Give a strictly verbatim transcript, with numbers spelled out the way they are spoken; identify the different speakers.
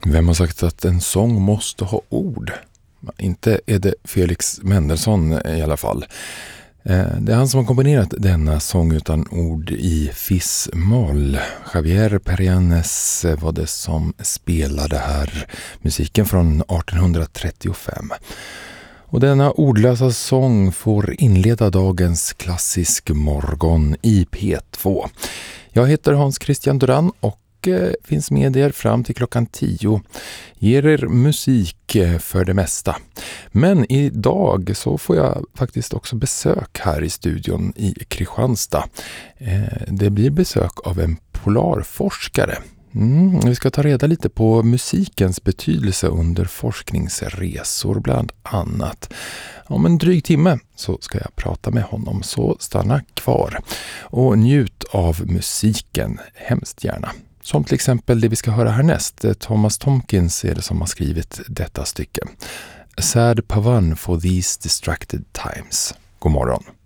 Speaker 1: Vem har sagt att en sång måste ha ord? Inte är det Felix Mendelssohn i alla fall. Det är han som har komponerat denna sång utan ord i fis-moll. Javier Perianes var det som spelade här musiken från arton trettiofem. Och denna ordlösa sång får inleda dagens klassisk morgon i P två. Jag heter Hans Christian Duran och finns med er fram till klockan tio. Ger er musik för det mesta. Men idag så får jag faktiskt också besök här i studion i Kristianstad. Det blir besök av en polarforskare. Mm, vi ska ta reda lite på musikens betydelse under forskningsresor bland annat. Om en dryg timme så ska jag prata med honom, så stanna kvar och njut av musiken hemskt gärna. Som till exempel det vi ska höra härnäst. Thomas Tomkins är det som har skrivit detta stycke. A sad pavan for these distracted times. God morgon.